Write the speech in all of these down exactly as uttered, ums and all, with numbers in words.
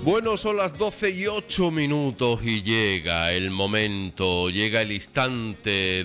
Bueno, son las doce y ocho minutos y llega el momento, llega el instante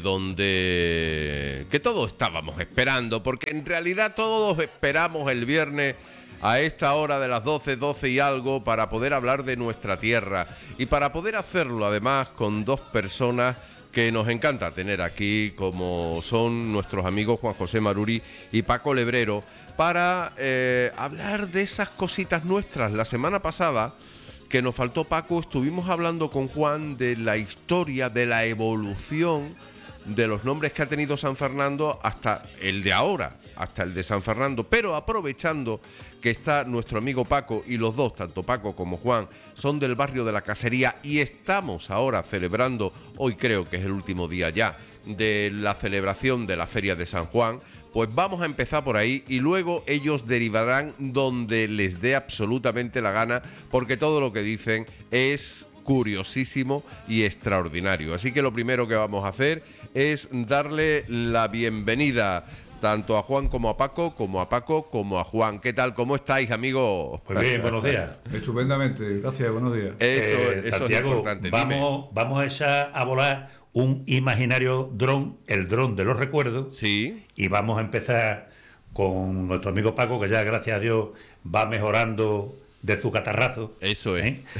donde... que todos estábamos esperando, porque en realidad todos esperamos el viernes a esta hora de las doce, doce y algo para poder hablar de nuestra tierra y para poder hacerlo además con dos personas que nos encanta tener aquí, como son nuestros amigos Juan José Maruri y Paco Lebrero, para eh, hablar de esas cositas nuestras. La semana pasada, que nos faltó Paco, estuvimos hablando con Juan de la historia, de la evolución de los nombres que ha tenido San Fernando hasta el de ahora, hasta el de San Fernando, pero aprovechando que está nuestro amigo Paco, y los dos, tanto Paco como Juan, son del barrio de la Casería, y estamos ahora celebrando, hoy creo que es el último día ya, de la celebración de la Feria de San Juan, pues vamos a empezar por ahí y luego ellos derivarán donde les dé absolutamente la gana, porque todo lo que dicen es curiosísimo y extraordinario. Así que lo primero que vamos a hacer es darle la bienvenida tanto a Juan como a Paco, como a Paco como a Juan. ¿Qué tal? ¿Cómo estáis, amigos? Pues bien, buenos días. Estupendamente, gracias, buenos días. Eso, eh, eso Santiago, es importante. Vamos, vamos a echar a volar un imaginario dron, el dron de los recuerdos. Sí. Y vamos a empezar con nuestro amigo Paco, que ya, gracias a Dios, va mejorando de su catarrazo. Eso es. ¿eh?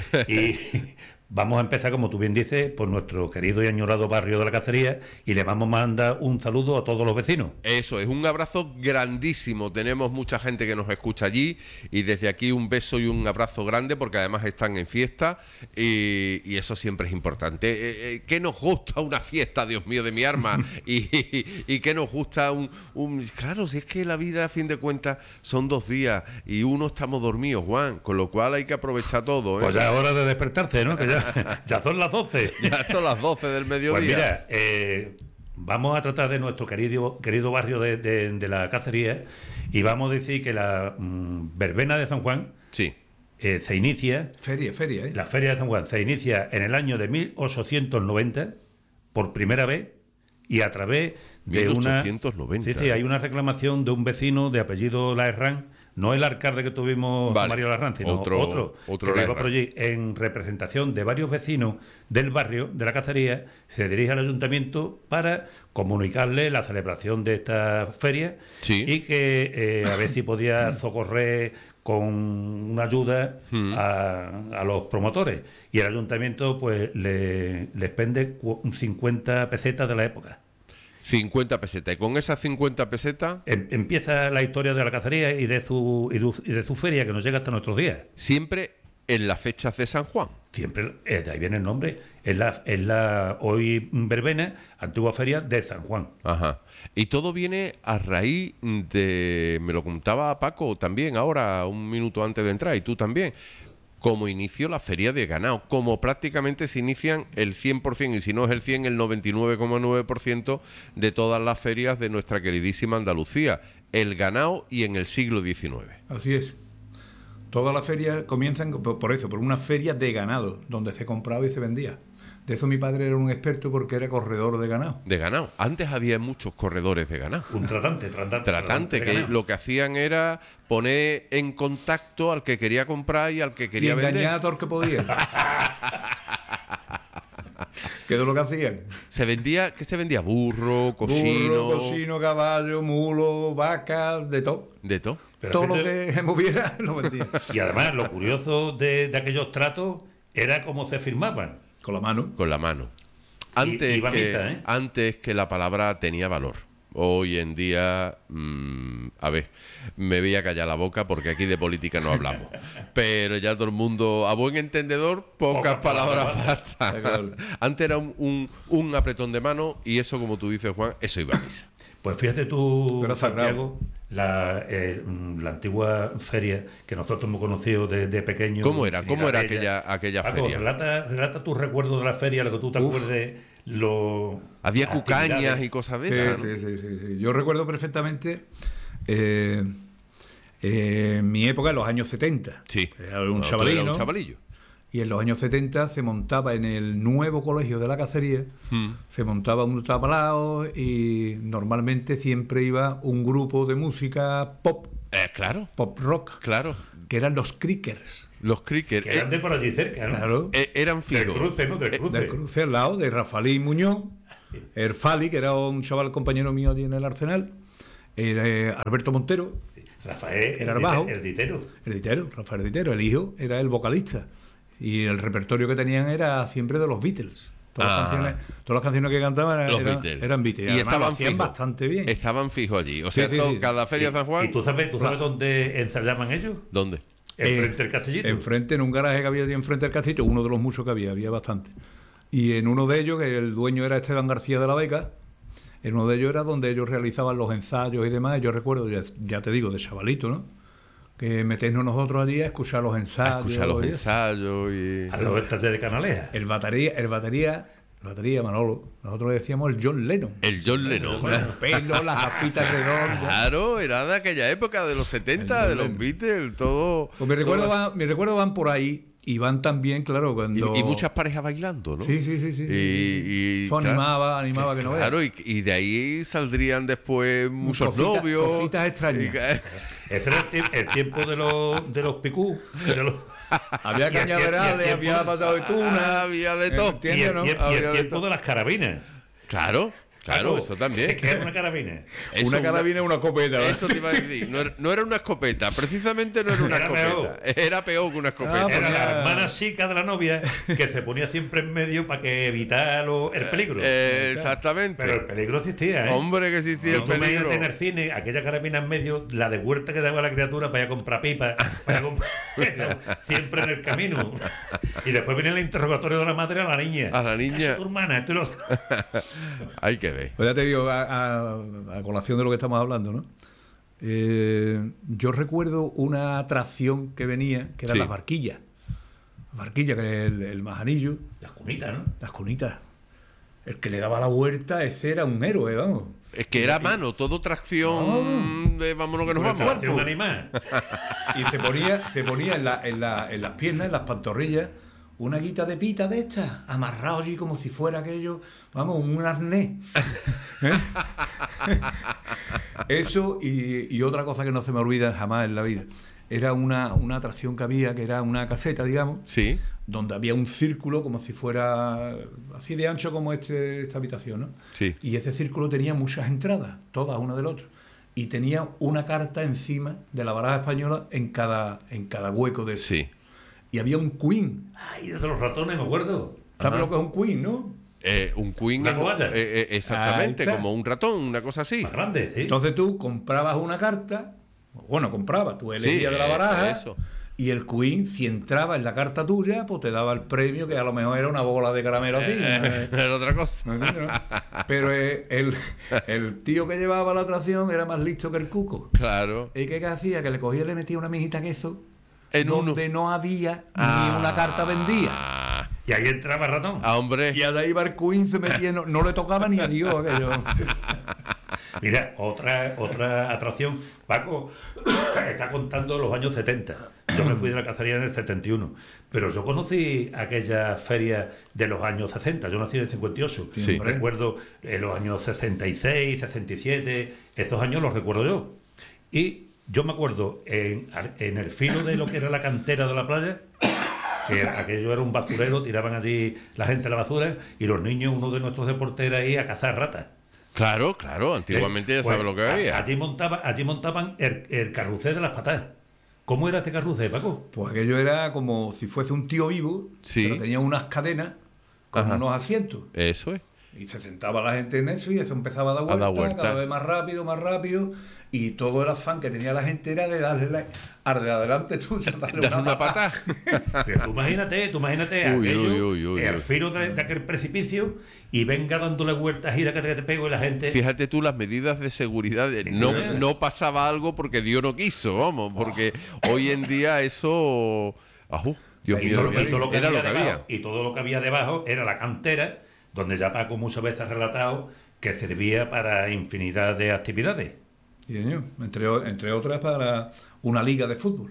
Y vamos a empezar, como tú bien dices, por nuestro querido y añorado barrio de la Cacería, y le vamos a mandar un saludo a todos los vecinos. Eso es, un abrazo grandísimo. Tenemos mucha gente que nos escucha allí, y desde aquí un beso y un abrazo grande, porque además están en fiesta, y, y eso siempre es importante. Eh, eh, ¿Qué nos gusta una fiesta, Dios mío, de mi arma? y, y, y qué nos gusta un, un... Claro, si es que la vida, a fin de cuentas, son dos días, y uno estamos dormidos, Juan, con lo cual hay que aprovechar todo, ¿eh? Pues ya es hora de despertarse, ¿no? Que ya Ya son las doce. Ya son las doce del mediodía. Pues mira, eh, vamos a tratar de nuestro querido querido barrio de, de, de la Cacería, y vamos a decir que la mmm, verbena de San Juan sí. eh, se inicia... Feria, feria, ¿eh? La Feria de San Juan se inicia en el año de mil ochocientos noventa, por primera vez, y a través de mil ochocientos noventa. una... Sí, sí, hay una reclamación de un vecino de apellido Laherrán, no el alcalde que tuvimos, vale. Mario Larrán, sino otro, otro, otro que iba por allí en representación de varios vecinos del barrio de la Cacería, se dirige al ayuntamiento para comunicarle la celebración de esta feria, sí. y que eh, a ver si podía socorrer con una ayuda mm. a, a los promotores. Y el ayuntamiento pues le, les pende cincuenta pesetas de la época. cincuenta pesetas. Y con esas cincuenta pesetas... Em, empieza la historia de la Cacería y de su y de, y de su feria, que nos llega hasta nuestros días. Siempre en las fechas de San Juan. Siempre, eh, de ahí viene el nombre. Es la, es la hoy verbena, antigua feria de San Juan. Ajá. Y todo viene a raíz de... Me lo contaba Paco también ahora, un minuto antes de entrar, y tú también. Como inició la feria de ganado, como prácticamente se inician el cien por ciento, y si no es el cien, el noventa y nueve coma nueve por ciento de todas las ferias de nuestra queridísima Andalucía, el ganado, y en el siglo diecinueve. Así es. Todas las ferias comienzan por eso, por una feria de ganado, donde se compraba y se vendía. De eso mi padre era un experto, porque era corredor de ganado. De ganado. Antes había muchos corredores de ganado. Un tratante, tratante. Tratante, tratante que lo que hacían era poner en contacto al que quería comprar y al que quería y vender. Y engañar a todo el que podía. ¿Qué es lo que hacían? Se vendía, ¿qué se vendía? Burro, cochino... Burro, cochino, caballo, mulo, vaca, de todo. De todo. Pero todo lo que se moviera lo vendía. Y además, lo curioso de, de aquellos tratos era cómo se firmaban. Con la mano. Con la mano. Antes, y, y que, misa, ¿eh? antes que la palabra tenía valor. Hoy en día, mmm, a ver, me voy a callar la boca porque aquí de política no hablamos. Pero ya todo el mundo, a buen entendedor, pocas, pocas palabras bastan. Claro. Antes era un, un, un apretón de mano, y eso, como tú dices, Juan, eso iba a misa. Pues fíjate tú, Santiago, la, eh, la antigua feria que nosotros hemos conocido de, de pequeños. ¿Cómo era? ¿Cómo era aquella, aquella Paco, feria? Relata, relata tus recuerdos de la feria, lo que tú te Uf. acuerdes. Lo, Había cucañas y cosas de sí, esas. Sí, ¿no? sí, sí, sí. Yo recuerdo perfectamente eh, eh, mi época, en los años setenta. Sí. Era un, no, chavalino, era un chavalillo. Y en los años setenta se montaba en el nuevo colegio de la Cacería, mm. se montaba un tapalao, y normalmente siempre iba un grupo de música pop Eh, claro, pop rock, claro. que eran los Crickers. Los Crickers. Que eran de por allí cerca, ¿no? Claro. Eh, eran Del fijos. cruce, ¿no? Del cruce. Del cruce al lado de Rafaelí Muñoz, Erfali, que era un chaval compañero mío allí en el Arsenal, era, eh, Alberto Montero, Rafael, Era el, el bajo. dite- el ditero. el ditero, Rafael Ditero, el hijo, era el vocalista. Y el repertorio que tenían era siempre de los Beatles. Todas, Ah. las, canciones, todas las canciones que cantaban eran, Los eran, Beatles. eran Beatles. Y además lo estaban hacían fijos. bastante bien. Estaban fijos allí. O sea, Sí, sí, todo- sí. cada feria de San Juan. ¿Y tú sabes, tú sabes dónde ensayaban ellos? ¿Dónde? Enfrente Eh, del Castellito. Enfrente, en un garaje que había allí enfrente del castillo, uno de los muchos que había, había bastante. Y en uno de ellos, que el dueño era Esteban García de la Beca, en uno de ellos era donde ellos realizaban los ensayos y demás. Yo recuerdo, ya, ya te digo, de chavalito, ¿no? Que meternos nosotros allí a escuchar los A ensayos. escuchar los y eso. ensayos y. A los talleres de Canaleja. El batería, el batería, el batería Manolo, nosotros le decíamos el John Lennon. El John Lennon. Con el pelo, las gafitas redondas. Claro, era de aquella época, de los setenta, El de los John Beatles, todo. Pues mi recuerdo todo- van, mis recuerdos van por ahí y van también, claro, Y, cuando... y muchas parejas bailando, ¿no? Sí, sí, sí, sí. Y, y, Eso claro, animaba, animaba que no veas. Claro, y, y de ahí saldrían después muchos Cositas- novios. cositas extrañas. Y que- Este era el, tie- el tiempo de los, de los picú. De los... Había Y el tie- y cañaverales, el había tiempo- pasado de tuna. había de Eh, todo. Y ¿entiendes, el, no? tiemp- y el Había de tiempo todo. de las carabinas. Claro, claro, eso también. ¿Qué era una carabina? Eso, una carabina y una escopeta. ¿verdad? Eso te iba a decir. No era, no era una escopeta. Precisamente no era una Era escopeta. Era peor que una escopeta. Ah, pues Era ya. la hermana chica de la novia que se ponía siempre en medio para que evitara lo- el peligro. Eh, exactamente. Pero el peligro existía, ¿eh? Hombre, que existía el Tú imagínate peligro. en el cine, aquella carabina en medio, la de huerta que daba la criatura para ir a comprar pipa, para ir a comprar siempre en el camino. Y después viene el interrogatorio de la madre a la niña. A la niña. ¿Qué es tu hermana? Esto y lo otro. Hay que ver. Pues ya te digo, a, a- a colación de lo que estamos hablando, ¿no? Eh, yo recuerdo una atracción que venía, que eran Sí. las barquillas. Barquilla, que es el, el majanillo, Las cunitas, ¿no? las cunitas. El que le daba la vuelta, ese era un héroe, vamos. Es que era a mano, todo tracción de vámonos que nos Por el vamos. Hacia un animal. Y se ponía, se ponía en, la- en, la- en las piernas, en las pantorrillas, una guita de pita de estas, amarrado allí como si fuera aquello, vamos, un arnés. ¿Eh? Eso y, y otra cosa que no se me olvida jamás en la vida. Era una, una atracción que había, que era una caseta, digamos, Sí, donde había un círculo como si fuera así de ancho como este, esta habitación, ¿no? sí. Y ese círculo tenía muchas entradas, todas una del otro. Y tenía una carta encima de la baraja española en cada, en cada hueco de ese. Sí. Y había un queen. Ay, de los ratones, me acuerdo. ¿Sabes Ajá. lo que es un queen, no? Eh, un queen. Una es- cobaya. eh, eh, exactamente, Ahí está. como un ratón, una cosa así. Más grande, ¿sí? Entonces tú comprabas una carta, bueno, comprabas, tú elegías Sí, de la eh, baraja, eso. y el queen, si entraba en la carta tuya, pues te daba el premio, que a lo mejor era una bola de caramelo así. Eh, ¿no? era otra cosa. ¿No entiendes, no? Pero eh, el, el tío que llevaba la atracción era más listo que el cuco. Claro. ¿Y qué hacía? Que le cogía y le metía una mijita queso En donde uno. no había Ah. ni una carta vendía. Y ahí entraba el ratón. Ah, hombre. Y ahí iba el Queen, se metía, no, no le tocaba ni a Dios aquello. Mira, otra otra atracción. Paco está contando los años setenta. Yo me fui de la cacería en el setenta y uno. Pero yo conocí aquella feria de los años sesenta. Yo nací en el cincuenta y ocho. Sí. Recuerdo en los años sesenta y seis, sesenta y siete. Esos años los recuerdo yo. Y yo me acuerdo en, en el filo de lo que era la cantera de la playa, que era- aquello era un basurero, tiraban allí la gente a la basura y los niños, uno de nuestros deportes era ir a cazar ratas. Claro, claro. Antiguamente ya Pues, sabes lo que a- había. Allí, montaba, allí montaban el, el carrusel de las patadas. ¿Cómo era este carrusel, Paco? Pues aquello era como si fuese un tío vivo, Sí. pero tenía unas cadenas con Ajá. unos asientos. Eso es. Y se sentaba la gente en eso y eso empezaba a dar A vuelta, dar vuelta. cada vez más rápido, más rápido. Y todo el afán que tenía la gente era de darle la, al de adelante tú, darle Dale una patada. Pero tú imagínate, tú imagínate Uy, aquello, uy, uy, uy, el uy. filo de, de aquel precipicio y venga dándole vueltas, gira que te, que te pego y la gente... Fíjate tú las medidas de seguridad. eh, No, no pasaba algo porque Dios no quiso, vamos. Porque hoy en día eso. Ajú, Dios y, mío, todo, Dios y todo mío, lo que era había lo que debajo, había. y todo lo que había debajo era la cantera, donde ya Paco muchas veces ha relatado que servía para infinidad de actividades. Sí, señor. Entre, o- entre otras para una liga de fútbol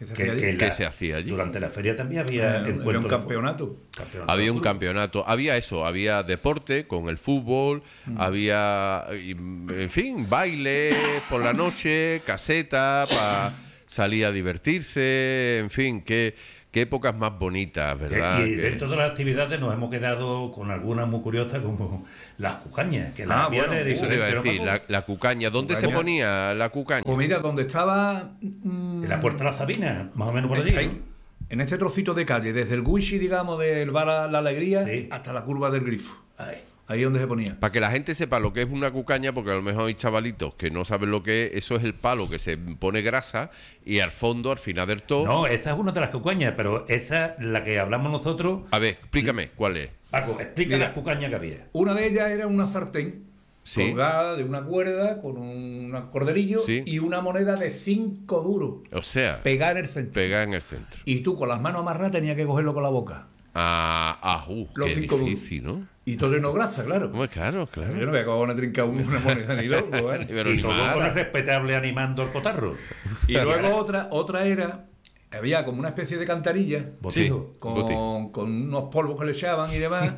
¿Qué se Que- hacía allí? que ¿Qué la- se hacía allí? Durante la feria también había Había un encuentros de campeonato. fútbol. Campeonato Había de un fútbol. campeonato, había eso, había deporte con el fútbol, había, y, en fin, baile por la noche, caseta para salir a divertirse, en fin, qué, qué épocas más bonitas, ¿verdad? Eh, Y Que- dentro de las actividades nos hemos quedado con algunas muy curiosas como las cucañas, que las Ah, había bueno, de Eso le iba a diferentes, decir, ¿no, la, Paco? la cucaña, ¿dónde se Cucaña. ponía la cucaña? Pues mira, donde estaba... mm, En la Puerta de la Sabina, más o menos por allí, ahí, ¿no? en ese trocito de calle, desde el Guichi, digamos, del bar a la Alegría, Sí. hasta la curva del Grifo. Ay. Ahí es donde se ponía. Para que la gente sepa lo que es una cucaña, porque a lo mejor hay chavalitos que no saben lo que es, eso es el palo que se pone grasa y al fondo, al final del todo... No, esa es una de las cucañas, pero esa, la que hablamos nosotros... A ver, explícame, ¿cuál es? Paco, explica Mira. las cucañas que había. Una de ellas era una sartén Sí. colgada de una cuerda con un corderillo Sí. y una moneda de cinco duros O sea, pegada en el centro. pega en el centro. Y tú con las manos amarradas tenías que cogerlo con la boca. Ah, ah, uh, Los qué cinco duros. difícil, ¿no? Y todo lleno de grasa, claro. Hombre, claro, claro. Yo no voy a acabar de trincar una moneda ni loco, ¿eh? Pero y ni todo más. con el respetable animando al cotarro. Y luego otra, otra era, había como una especie de cantarilla Botijo. con, botijo. con unos polvos que le echaban y demás,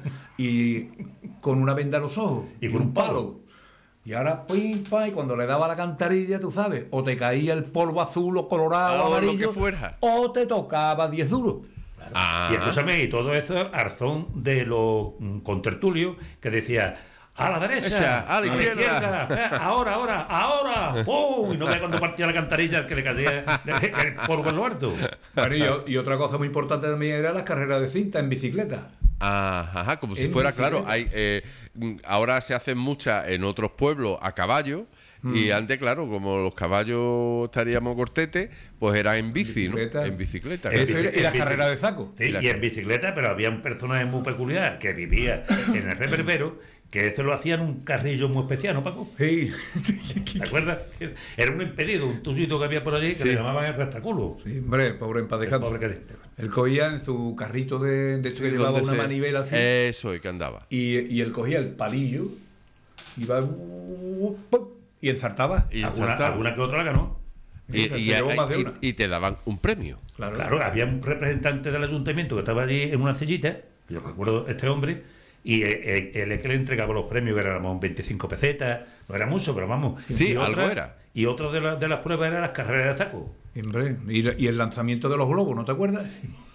y con una venda a los ojos Y con un palo. Y ahora, pim, pam, y cuando le daba la cantarilla, tú sabes, o te caía el polvo azul o colorado Ah, o o lo amarillo, que fuera. o te tocaba diez duros. Ah, Y escúchame, y todo eso arzón de los mm, contertulios que decía a la derecha, Esa, a la izquierda. eh, ahora, ahora, ahora, ¡pum! Y no ve cuando partía la cantarilla el que le caía el polvo en lo harto. Bueno, y, o- y otra cosa muy importante también era las carreras de cinta en bicicleta. ah, ajá, como si En fuera, bicicleta. claro, hay, eh, mm, ahora se hacen muchas en otros pueblos a caballo. Y antes, claro, como los caballos estaríamos cortetes, pues era en bici, bicicleta. ¿no? En bicicleta. En Eso claro. era- y las bici- carreras de saco. Sí, Y la- y en bicicleta, pero había un personaje muy peculiar que vivía en el reverbero, que eso lo hacían un carrillo muy especial, ¿no, Paco? Sí. ¿Te acuerdas? Era un impedido, un tuyito que había por allí que Sí. le llamaban el restaculo. Sí, hombre, pobre en paz El descanse. pobre que- Él cogía en su carrito de, de Sí, que llevaba donde una se- manivela así. Eso, y que andaba. Y, y él cogía el palillo, iba uh, ¡pum! Y ensartaba. Y alguna, saltaba. alguna que otra la ganó. Y, Se y- llevó más de y- una. y te daban un premio. Claro. Claro, había un representante del ayuntamiento que estaba allí en una sillita, yo recuerdo este hombre, y él, él- él es que le entregaba los premios, que eran veinticinco pesetas, no era mucho, pero vamos. Sí, Y algo otra- era. Y otra de, las de las pruebas eran las carreras de saco. Hombre, y, y el lanzamiento de los globos, ¿no te acuerdas?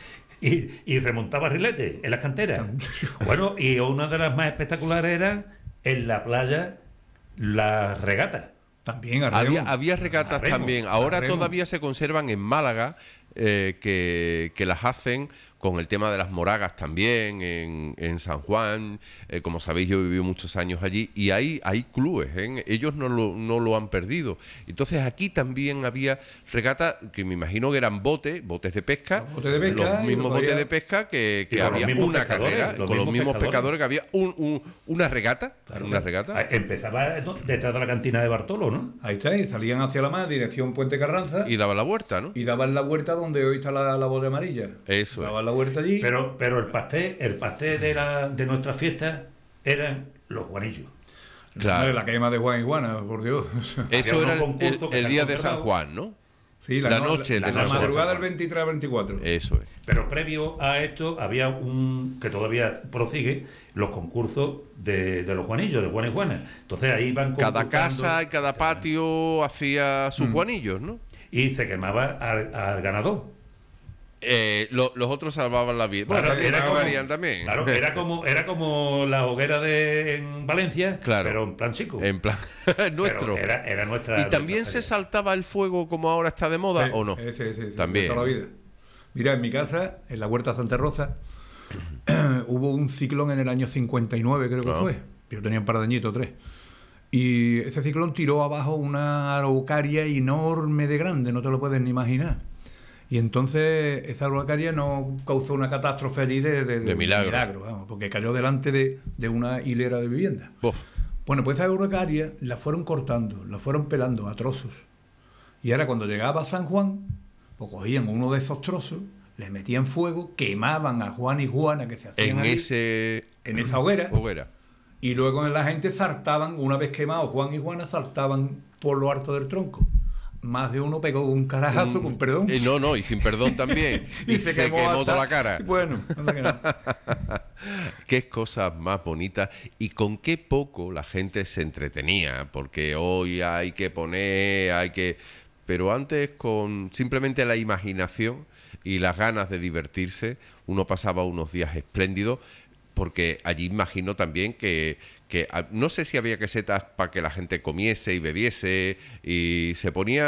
Y, y remontaba riletes en las canteras. Bueno, y una de las más espectaculares era en la playa las regatas. También, a Había, remo. había regatas A remo, también. a Ahora remo. todavía se conservan en Málaga, eh, que, que las hacen con el tema de las moragas también, en, en San Juan. Eh, como sabéis, yo he vivido muchos años allí y hay, hay clubes, ¿eh? Ellos no lo, no lo han perdido. Entonces aquí también había regatas que me imagino que eran botes, botes de pesca, Los botes de pesca, los y mismos lo botes cogía- de pesca que, que Y con los había mismos una pescadores, carrera, los con los mismos mismos pescadores. pescadores, que había un, un- una regata, una regata. Ah, Empezaba ¿no? detrás de la cantina de Bartolo, ¿no? Ahí está, y salían hacia la mar, dirección Puente Carranza, Y daba la vuelta, ¿no? y daban la vuelta donde hoy está la, la boda amarilla. Eso es. Daban la vuelta allí. Pero, pero el pastel, el pastel de, la, de nuestras fiestas eran los guanillos. Claro. Hombre, la quema de Juan Iguana, por Dios. Eso Había era el, unos concursos el- que el se día han de San conservado. Juan, ¿no? Sí, La noche la, de la San Juan. madrugada del veintitrés al veinticuatro. Eso es. Pero previo a esto había un, que todavía prosigue, los concursos de, de los Juanillos, de Juan y Juana. Entonces ahí van Cada concursando casa y cada patio hacía sus guanillos, ¿no? y se quemaba al, al ganador. Eh, lo- los otros salvaban la vida. Bueno, Claro, también era se como- acabarían también. Claro, era como, era como la hoguera de en Valencia, Claro. pero en plan chico. En plan, Pero nuestro. Era, era nuestra. ¿Y también nuestra se feria. saltaba el fuego como ahora está de moda Eh, o no? eh, sí, sí, sí, También. de toda la vida. Mira, en mi casa, en la Huerta Santa Rosa, hubo un ciclón en el año cincuenta y nueve, creo que Ah. fue. Yo tenía un par de añitos, tres. Y ese ciclón tiró abajo una araucaria enorme de grande, no te lo puedes ni imaginar. Y entonces esa araucaria no causó una catástrofe allí de, de, De milagro. vamos, porque cayó delante de, de una hilera de viviendas. Bof. Bueno, pues esa araucaria la fueron cortando, la fueron pelando a trozos. Y ahora cuando llegaba a San Juan, pues cogían uno de esos trozos, le metían fuego, quemaban a Juan y Juana que se hacían En allí, ese en esa hoguera, hoguera. y luego la gente saltaban, una vez quemados Juan y Juana, saltaban por lo alto del tronco. más de uno pegó un carajazo, con perdón. Eh, no, no, y sin perdón también. y, y se, se quemó, quemó toda la cara. Bueno, anda que no. Qué cosas más bonitas y con qué poco la gente se entretenía, porque hoy hay que poner, hay que... Pero antes, con simplemente la imaginación y las ganas de divertirse, uno pasaba unos días espléndidos, porque allí imagino también que, que no sé si había quesetas para que la gente comiese y bebiese y se ponía